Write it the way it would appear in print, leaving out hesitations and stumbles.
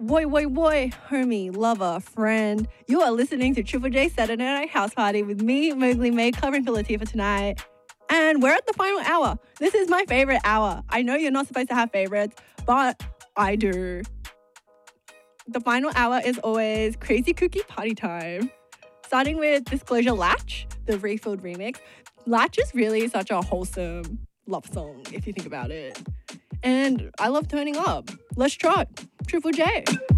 Woi, homie, lover, friend. You are listening to Triple J Saturday Night House Party with me, Mowgli May, covering for Latifah tonight. And we're at the final hour. This is my favorite hour. I know you're not supposed to have favorites, but I do. The final hour is always crazy cookie party time. Starting with Disclosure Latch, the Refilled remix. Latch is really such a wholesome love song, if you think about it. And I love turning up. Let's try Triple J.